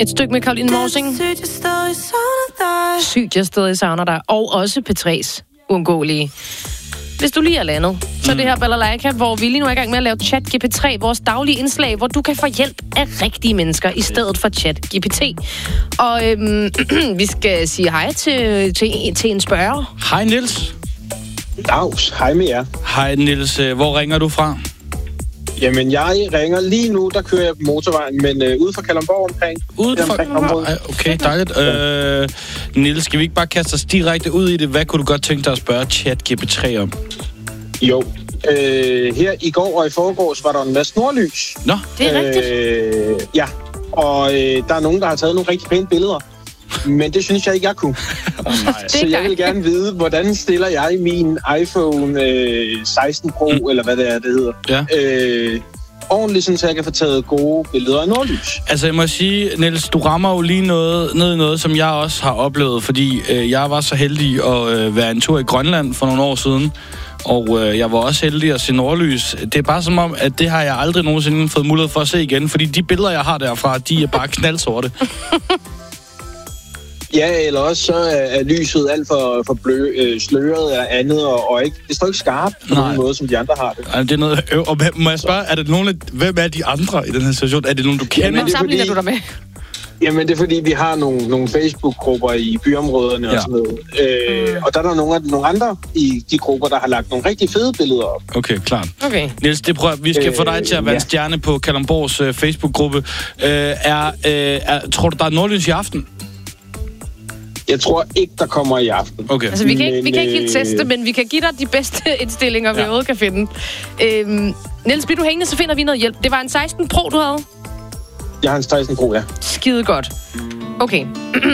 Et stykke med Caroline Morsing. Sygt, jeg stadig savner dig. Og også P3's uundgåelige. Hvis du lige er landet, så er det her Balalaika, hvor vi lige nu er i gang med at lave ChatGPT, vores daglige indslag, hvor du kan få hjælp af rigtige mennesker i stedet for ChatGPT. Og vi skal sige hej til en spørger. Hej Niels. Dags, hej med jer. Hej Niels, hvor ringer du fra? Jamen, jeg ringer lige nu, der kører jeg på motorvejen, men ude fra Kalundborg omkring. Ude fra Kalundborg? Okay, dejligt. Niels, skal vi ikke bare kaste os direkte ud i det? Hvad kunne du godt tænke dig at spørge ChatGPT om? Jo, her i går og i forgårs var der en masse nordlys. Nå, det er rigtigt. Ja, og der er nogen, der har taget nogle rigtig pæne billeder. Men det synes jeg ikke, jeg kunne. Så jeg vil gerne vide, hvordan stiller jeg min iPhone 16 Pro, eller hvad det er, det hedder. Ja. Ordentligt, så jeg kan få taget gode billeder af nordlys. Altså, jeg må sige, Niels, du rammer jo lige noget, som jeg også har oplevet, fordi jeg var så heldig at være en tur i Grønland for nogle år siden, og jeg var også heldig at se nordlys. Det er bare som om, at det har jeg aldrig nogensinde fået mulighed for at se igen, fordi de billeder, jeg har derfra, de er bare knaldsorte. Ja, eller også så er lyset alt for sløret eller andet, og ikke, det står ikke skarpt på nogen måde, som de andre har det. Det er noget og må jeg spørge, er det hvem er de andre i den her situation? Er det nogen, du kender? Hvem sammenligner du dig med? Jamen, det er fordi, vi har nogle Facebook-grupper i byområderne og sådan noget. Og der er der nogle andre i de grupper, der har lagt nogle rigtig fede billeder op. Okay, klart. Okay. Niels, vi skal få dig til at være en stjerne på Kalundborgs Facebook-gruppe. Tror du, der er nordlys i aften? Jeg tror ikke, der kommer i aften. Okay. Altså, vi kan ikke helt teste, men vi kan give dig de bedste indstillinger, vi overhovedet kan finde. Niels, bliver du hængende, så finder vi noget hjælp. Det var en 16 Pro, du havde? Jeg har en 16 Pro, ja. Skide godt. Okay.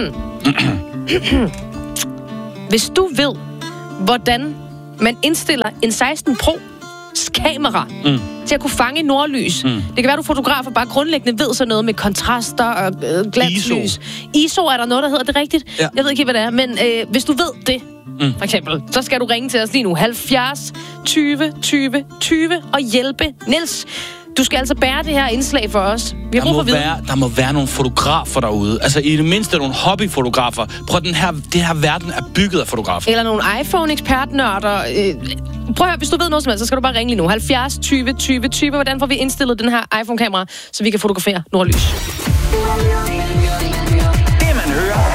Hvis du ved, hvordan man indstiller en 16 Pro kamera til at kunne fange nordlys. Det kan være, du fotografer bare grundlæggende ved sådan noget med kontraster og glanslys. ISO er der noget, der hedder det rigtigt. Ja. Jeg ved ikke, hvad det er, men hvis du ved det, for eksempel, så skal du ringe til os lige nu. 70 20 20 20 og hjælpe Niels. Du skal altså bære det her indslag for os. Vi har brug for viden. Der må være nogle fotografer derude. Altså i det mindste nogle hobbyfotografer. Prøv, det her verden er bygget af fotografer. Eller nogle iPhone-ekspertnørder. Prøv at høre, hvis du ved noget som helst, så skal du bare ringe lige nu. 70 20 20 20. Hvordan får vi indstillet den her iPhone-kamera, så vi kan fotografere nordlys?